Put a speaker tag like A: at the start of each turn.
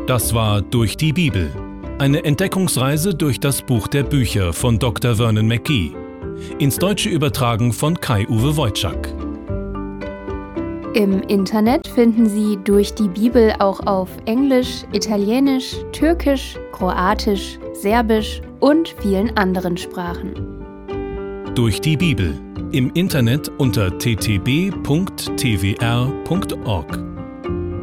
A: Das war Durch die Bibel. Eine Entdeckungsreise durch das Buch der Bücher von Dr. Vernon McGee. Ins Deutsche übertragen von Kai-Uwe Wojczak.
B: Im Internet finden Sie Durch die Bibel auch auf Englisch, Italienisch, Türkisch, Kroatisch, Serbisch und vielen anderen Sprachen.
A: Durch die Bibel. Im Internet unter ttb.twr.org.